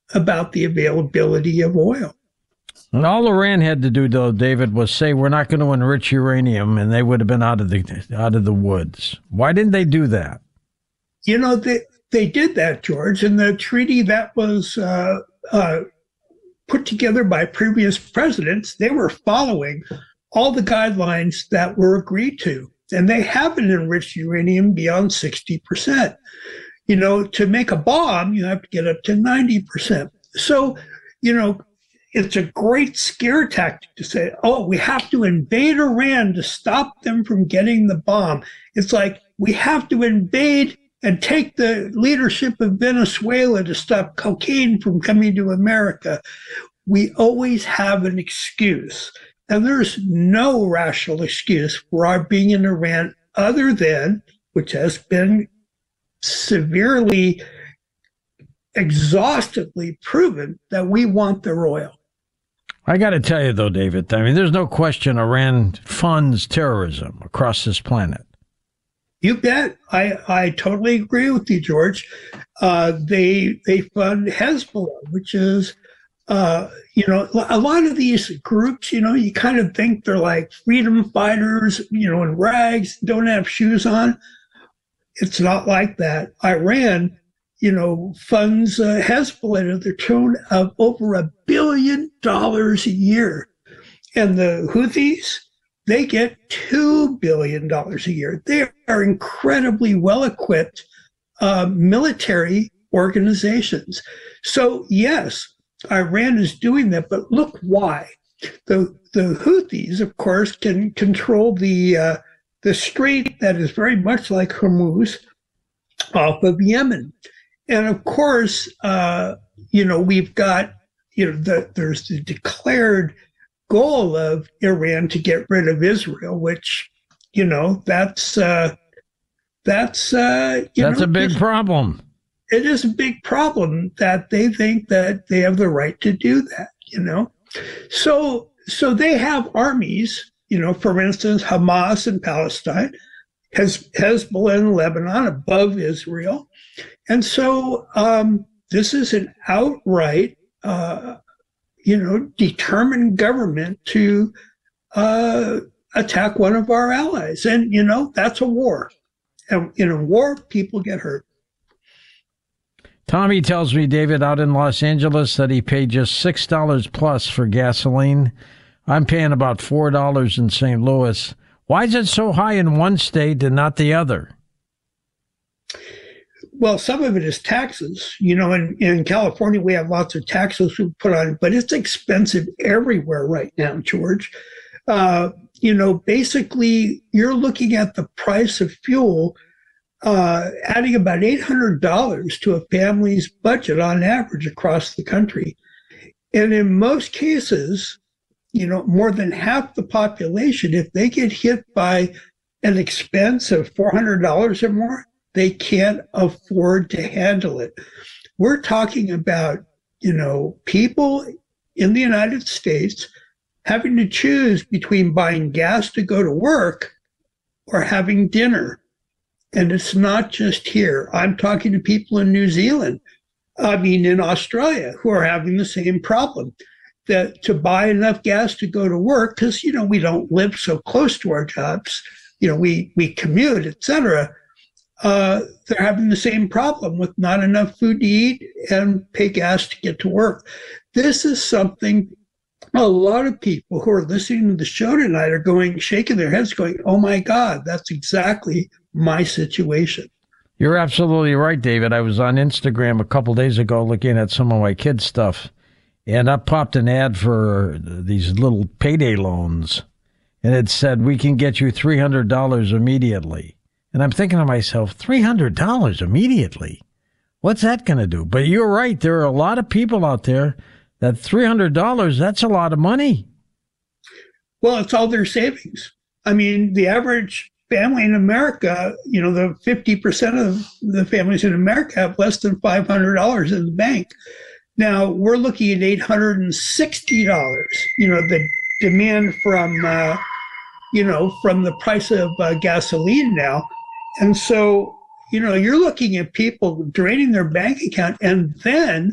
about the availability of oil. And all Iran had to do, though, David, was say we're not going to enrich uranium, and they would have been out of the woods. Why didn't they do that? They did that, George, and the treaty that was put together by previous presidents, they were following all the guidelines that were agreed to, and they haven't enriched uranium beyond 60%. To make a bomb, you have to get up to 90%. So, it's a great scare tactic to say, oh, we have to invade Iran to stop them from getting the bomb. It's like we have to invade and take the leadership of Venezuela to stop cocaine from coming to America. We always have an excuse. And there's no rational excuse for our being in Iran other than, which has been severely, exhaustively proven, that we want their oil. I got to tell you, though, David, I mean, there's no question Iran funds terrorism across this planet. You bet. I totally agree with you, George. They fund Hezbollah, which is, a lot of these groups, you kind of think they're like freedom fighters, in rags, don't have shoes on. It's not like that. Iran, funds Hezbollah to the tune of over $1 billion a year. And the Houthis, they get $2 billion a year. They are incredibly well-equipped military organizations. So, yes, Iran is doing that, but look why. The Houthis, of course, can control the strait that is very much like Hormuz off of Yemen. And of course, we've got, there's the declared goal of Iran to get rid of Israel, which, that's a big problem. It is a big problem that they think that they have the right to do that, So they have armies, for instance, Hamas in Palestine, Hezbollah in Lebanon above Israel. And so this is an outright, determined government to attack one of our allies. And, that's a war. And in a war, people get hurt. Tommy tells me, David, out in Los Angeles, that he paid just $6 plus for gasoline. I'm paying about $4 in St. Louis. Why is it so high in one state and not the other? Well, some of it is taxes. In California, we have lots of taxes we put on, but it's expensive everywhere right now, George. Basically, you're looking at the price of fuel adding about $800 to a family's budget on average across the country. And in most cases, more than half the population, if they get hit by an expense of $400 or more, they can't afford to handle it. We're talking about, people in the United States having to choose between buying gas to go to work or having dinner. And it's not just here. I'm talking to people in New Zealand, in Australia, who are having the same problem. That to buy enough gas to go to work, because, we don't live so close to our jobs, we commute, et cetera. They're having the same problem with not enough food to eat and pay gas to get to work. This is something a lot of people who are listening to the show tonight are shaking their heads going, oh my God, that's exactly my situation. You're absolutely right, David. I was on Instagram a couple days ago looking at some of my kids' stuff, and up popped an ad for these little payday loans, and it said, we can get you $300 immediately. And I'm thinking to myself, $300 immediately? What's that going to do? But you're right. There are a lot of people out there that $300, that's a lot of money. Well, it's all their savings. The average family in America, the 50% of the families in America have less than $500 in the bank. Now, we're looking at $860, the demand from the price of gasoline now. And so, you're looking at people draining their bank account and then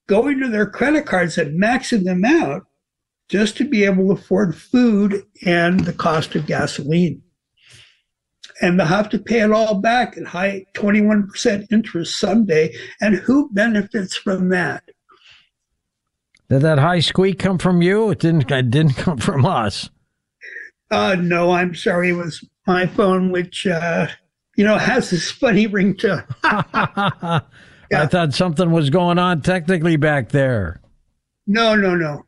going to their credit cards and maxing them out just to be able to afford food and the cost of gasoline. And they'll have to pay it all back at high 21% interest someday. And who benefits from that? Did that high squeak come from you? It didn't come from us. No, I'm sorry. It was my phone, which, has this funny ringtone. Yeah. I thought something was going on technically back there. No.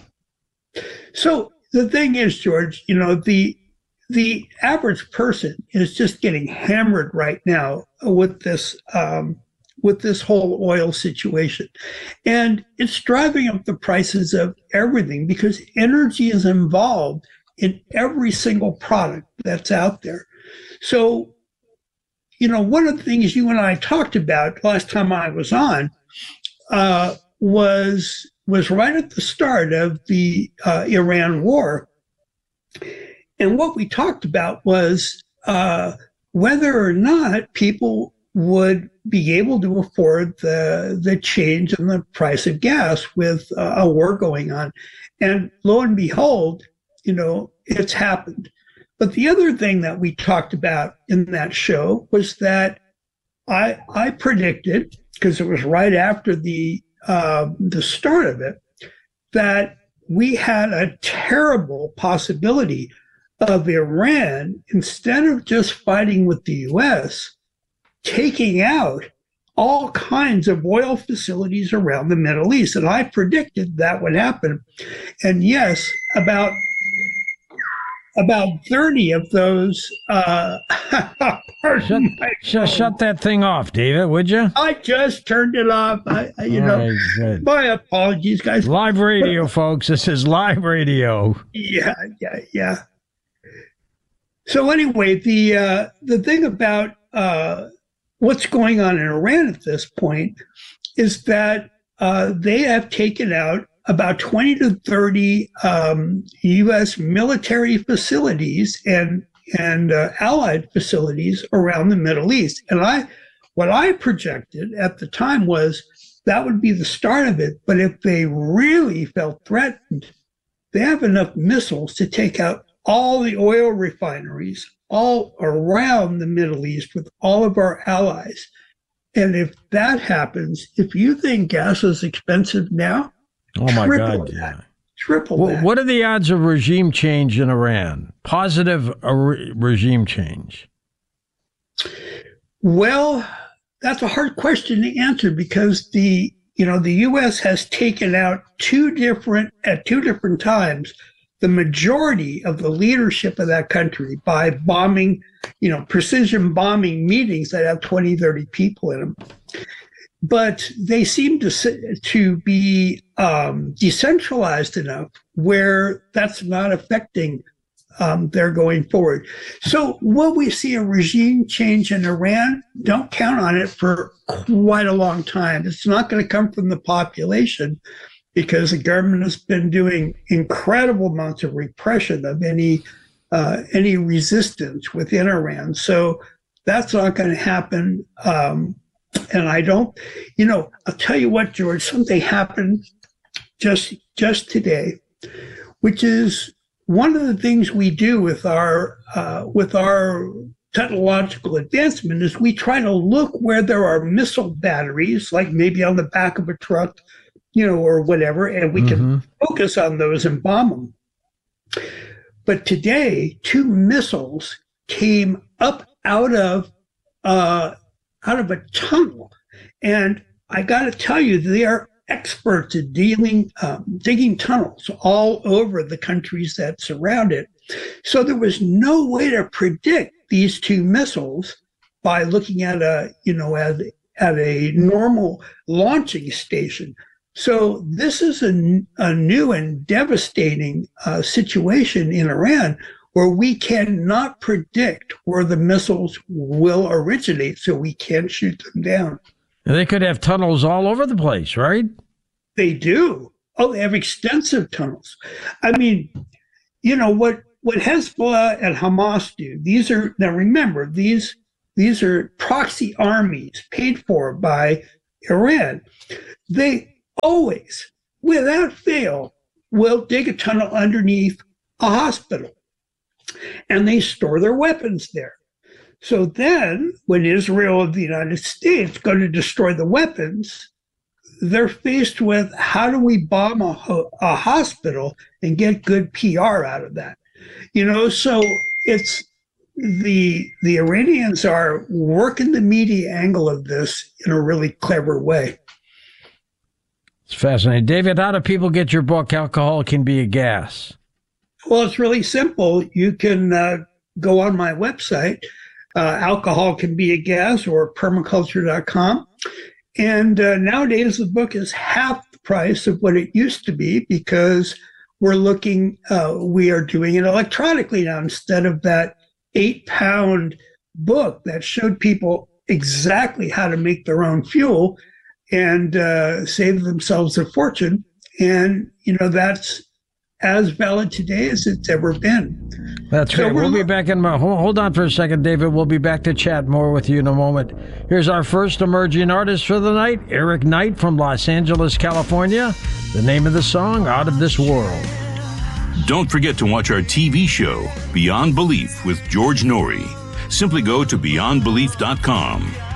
So the thing is, George, the average person is just getting hammered right now with this whole oil situation. And it's driving up the prices of everything because energy is involved in every single product that's out there. So, one of the things you and I talked about last time I was on was right at the start of the Iran war. And what we talked about was whether or not people would be able to afford the change in the price of gas with a war going on. And lo and behold, it's happened. But the other thing that we talked about in that show was that I predicted, because it was right after the start of it, that we had a terrible possibility of Iran, instead of just fighting with the U.S., taking out all kinds of oil facilities around the Middle East. And I predicted that would happen. And yes, about 30 of those. Shut that thing off, David, would you? I just turned it off. My apologies, guys. Live radio, folks. This is live radio. Yeah. So anyway, the thing about what's going on in Iran at this point is that they have taken out about 20 to 30 U.S. military facilities and allied facilities around the Middle East. And what I projected at the time was that would be the start of it. But if they really felt threatened, they have enough missiles to take out all the oil refineries all around the Middle East with all of our allies. And if that happens, if you think gas is expensive now, oh my God, yeah. Triple that. What are the odds of regime change in Iran? Positive regime change? Well, that's a hard question to answer because the U.S. has taken out at two different times the majority of the leadership of that country by bombing, precision bombing meetings that have 20, 30 people in them. But they seem to be decentralized enough where that's not affecting their going forward. So will we see a regime change in Iran? Don't count on it for quite a long time. It's not going to come from the population because the government has been doing incredible amounts of repression of any resistance within Iran. So that's not going to happen. And I don't, I'll tell you what, George, something happened just today, which is one of the things we do with our technological advancement is we try to look where there are missile batteries, like maybe on the back of a truck, or whatever, and we can focus on those and bomb them. But today, 2 missiles came up out of a tunnel. And I got to tell you, they are experts at digging tunnels all over the countries that surround it. So there was no way to predict these 2 missiles by looking at a normal launching station. So this is a new and devastating situation in Iran where we cannot predict where the missiles will originate, so we can't shoot them down. And they could have tunnels all over the place, right? They do. Oh, they have extensive tunnels. I mean, what Hezbollah and Hamas do, these are proxy armies paid for by Iran. always, without fail, will dig a tunnel underneath a hospital, and they store their weapons there. So then, when Israel and the United States go to destroy the weapons, they're faced with, how do we bomb a hospital and get good PR out of that? So it's the Iranians are working the media angle of this in a really clever way. It's fascinating. David, how do people get your book, Alcohol Can Be a Gas? Well, it's really simple. You can go on my website, Alcohol Can Be a Gas, or permaculture.com. And nowadays, the book is half the price of what it used to be, because we are doing it electronically now, instead of that 8-pound book that showed people exactly how to make their own fuel and save themselves a fortune. And, that's as valid today as it's ever been. That's great. We'll be back in hold on for a second, David. We'll be back to chat more with you in a moment. Here's our first emerging artist for the night, Eric Knight from Los Angeles, California. The name of the song, Out of This World. Don't forget to watch our TV show, Beyond Belief with George Norrie. Simply go to beyondbelief.com.